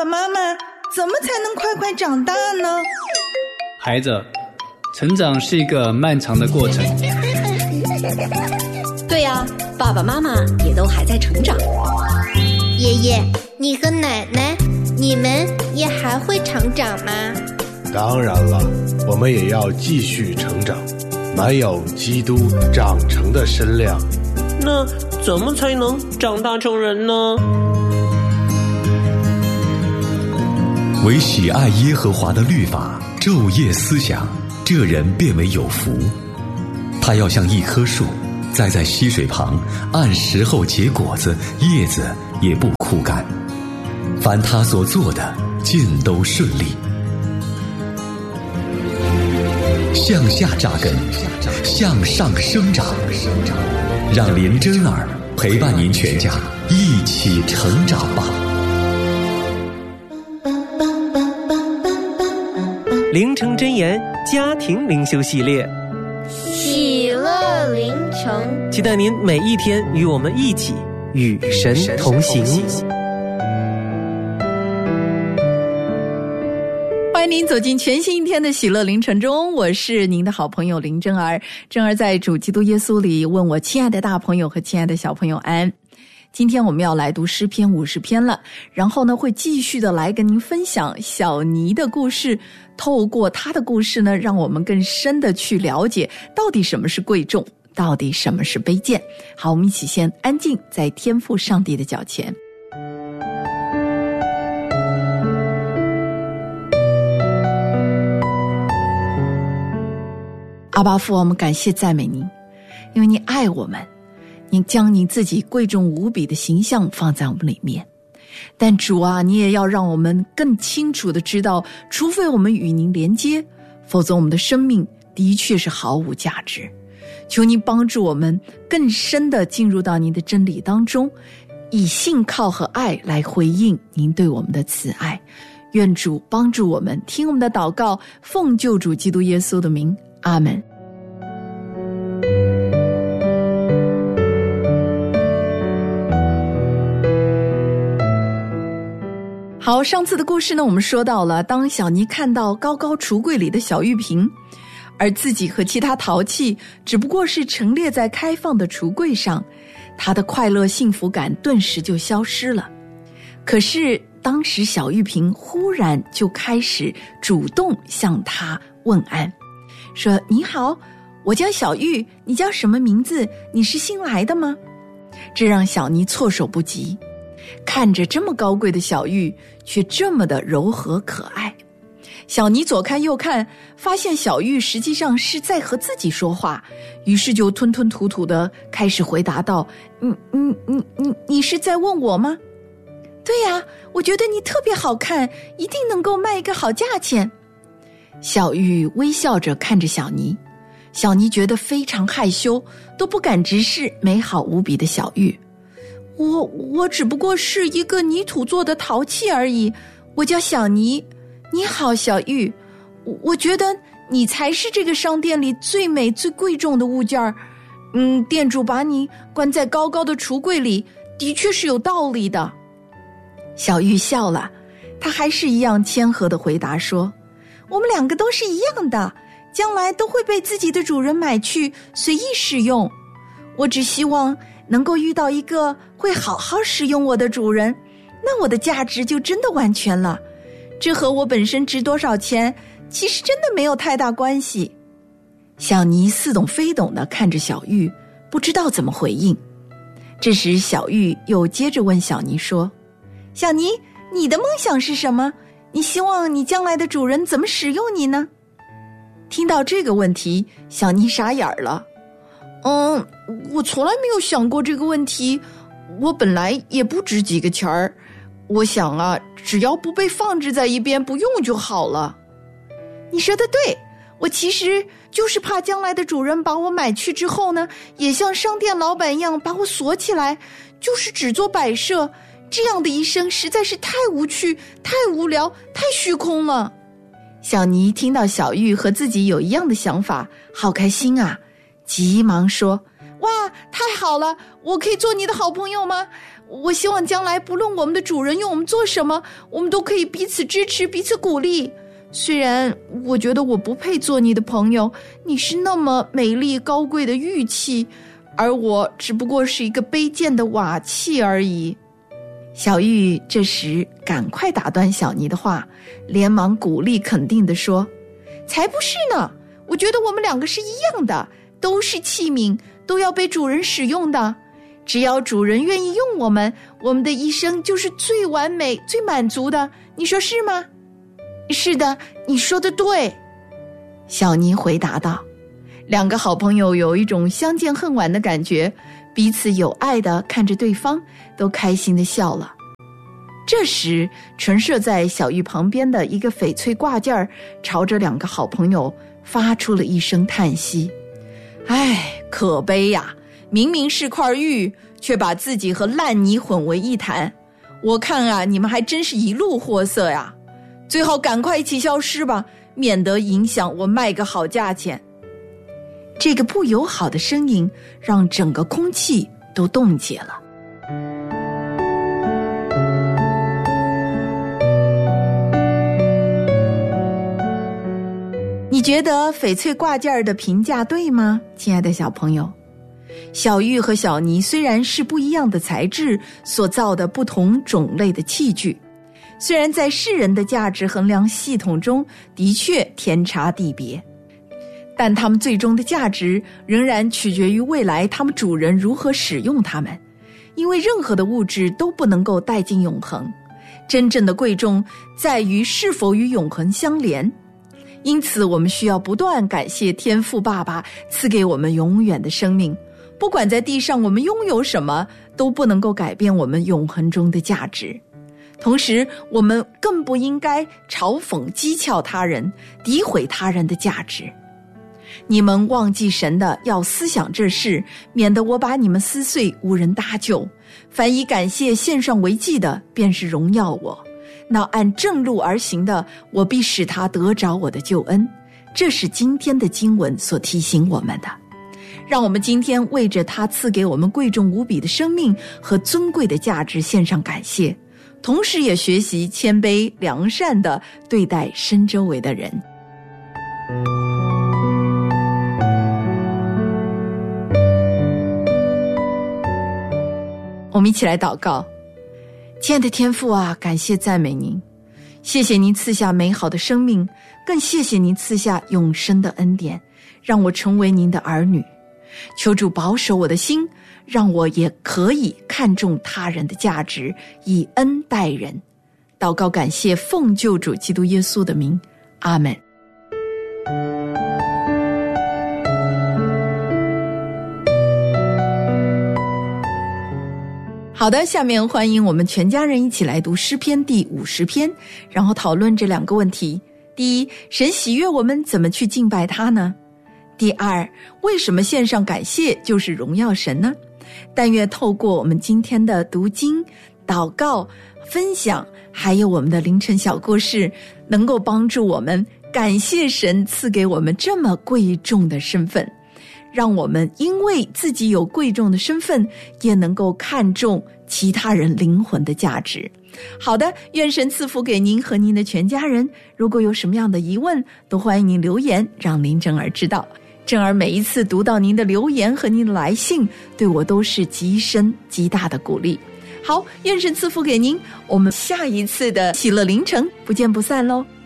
妈妈，怎么才能快快长大呢？ 孩子，成长是一个漫长的过程。 对呀，爸爸妈妈也都还在成长。 爷爷，你和奶奶，你们也还会成长吗？ 当然了，我们也要继续成长，满有基督长成的身量。 那怎么才能长大成人呢？ 唯喜爱耶和华的律法，昼夜思想，这人便为有福。他要像一棵树，栽在溪水旁，按时候结果子，叶子也不枯干。凡他所做的，尽都顺利。向下扎根，向上生长，让林真儿陪伴您全家一起成长吧。 灵城真言家庭灵修系列， 喜乐灵城， 期待您每一天与我们一起与神同行。 欢迎您走进全新一天的喜乐灵城中，我是您的好朋友林真儿。真儿在主基督耶稣里问我亲爱的大朋友和亲爱的小朋友安。今天我们要来读诗篇50篇了，然后呢会继续的来跟您分享小尼的故事，透过他的故事呢，让我们更深的去了解到底什么是贵重，到底什么是卑贱。好，我们一起先安静在天父上帝的脚前。阿爸父，我们感谢赞美您，因为你爱我们，你将你自己贵重无比的形象放在我们里面。但主啊，你也要让我们更清楚地知道，除非我们与您连接，否则我们的生命的确是毫无价值。求您帮助我们更深地进入到您的真理当中，以信靠和爱来回应您对我们的慈爱。愿主帮助我们，听我们的祷告，奉救主基督耶稣的名，阿们。好，上次的故事呢，我们说到了，当小尼看到高高橱柜里的小玉瓶，而自己和其他陶器只不过是陈列在开放的橱柜上，他的快乐幸福感顿时就消失了。可是当时小玉瓶忽然就开始主动向他问安，说：你好，我叫小玉，你叫什么名字？你是新来的吗？这让小尼措手不及，看着这么高贵的小玉，却这么的柔和可爱。小尼左看右看，发现小玉实际上是在和自己说话，于是就吞吞吐吐的开始回答道：你是在问我吗？对呀，我觉得你特别好看，一定能够卖一个好价钱。小玉微笑着看着小尼，小尼觉得非常害羞，都不敢直视美好无比的小玉。我只不过是一个泥土做的陶器而已，我叫小尼。你好，小玉，我觉得你才是这个商店里最美最贵重的物件儿。店主把你关在高高的橱柜里，的确是有道理的。小玉笑了，她还是一样谦和地回答说：我们两个都是一样的，将来都会被自己的主人买去随意使用。我只希望能够遇到一个会好好使用我的主人，那我的价值就真的完全了。这和我本身值多少钱，其实真的没有太大关系。小尼似懂非懂地看着小玉，不知道怎么回应。这时小玉又接着问小尼说：小尼，你的梦想是什么？你希望你将来的主人怎么使用你呢？听到这个问题，小尼傻眼了。我从来没有想过这个问题，我本来也不值几个钱儿，我想啊，只要不被放置在一边不用就好了。你说的对，我其实就是怕将来的主人把我买去之后呢，也像商店老板一样把我锁起来，就是只做摆设，这样的一生实在是太无趣、太无聊、太虚空了。小尼听到小玉和自己有一样的想法，好开心啊，急忙说：哇，太好了，我可以做你的好朋友吗？ 我希望将来不论我们的主人用我们做什么，我们都可以彼此支持，彼此鼓励。虽然我觉得我不配做你的朋友，你是那么美丽高贵的玉器，而我只不过是一个卑贱的瓦器而已。小玉这时赶快打断小妮的话，连忙鼓励肯定地说，才不是呢，我觉得我们两个是一样的，都是器皿，都要被主人使用的。只要主人愿意用我们，我们的一生就是最完美最满足的，你说是吗？是的，你说的对，小妮回答道。两个好朋友有一种相见恨晚的感觉，彼此有爱地看着对方，都开心地笑了。这时陈设在小玉旁边的一个翡翠挂件朝着两个好朋友发出了一声叹息，唉，可悲呀，明明是块玉，却把自己和烂泥混为一谈。我看啊，你们还真是一路货色呀，最好赶快一起消失吧，免得影响我卖个好价钱。这个不友好的声音让整个空气都冻结了。你觉得翡翠挂件的评价对吗，亲爱的小朋友？小玉和小妮虽然是不一样的材质所造的不同种类的器具，虽然在世人的价值衡量系统中的确天差地别，但它们最终的价值仍然取决于未来它们主人如何使用它们，因为任何的物质都不能够带进永恒，真正的贵重在于是否与永恒相连。因此我们需要不断感谢天父爸爸赐给我们永远的生命，不管在地上我们拥有什么，都不能够改变我们永恒中的价值。同时我们更不应该嘲讽讥诮他人，诋毁他人的价值。你们忘记神的，要思想这事，免得我把你们撕碎，无人搭救。凡以感谢献上为祭的，便是荣耀我。那按正路而行的，我必使他得着我的救恩。这是今天的经文所提醒我们的。让我们今天为着他赐给我们贵重无比的生命和尊贵的价值献上感谢，同时也学习谦卑良善地对待身周围的人。我们一起来祷告。亲爱的天父啊，感谢赞美您，谢谢您赐下美好的生命，更谢谢您赐下永生的恩典，让我成为您的儿女。求主保守我的心，让我也可以看重他人的价值，以恩待人。祷告感谢奉救主基督耶稣的名，阿们。好的，下面欢迎我们全家人一起来读诗篇第50篇，然后讨论这两个问题。第一，神喜悦我们怎么去敬拜他呢？第二，为什么献上感谢就是荣耀神呢？但愿透过我们今天的读经、祷告、分享，还有我们的凌晨小故事，能够帮助我们感谢神赐给我们这么贵重的身份，让我们因为自己有贵重的身份，也能够看重其他人灵魂的价值。好的，愿神赐福给您和您的全家人。如果有什么样的疑问，都欢迎您留言，让林正儿知道。正儿每一次读到您的留言和您的来信，对我都是极深极大的鼓励。好，愿神赐福给您，我们下一次的喜乐凌晨不见不散喽。